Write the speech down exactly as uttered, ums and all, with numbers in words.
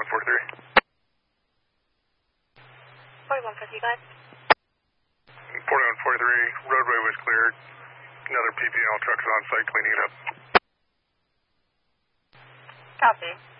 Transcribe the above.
forty-three. forty-one fifty, guys. forty-one forty-three, roadway was cleared. Another P P L truck's on site cleaning it up. Copy.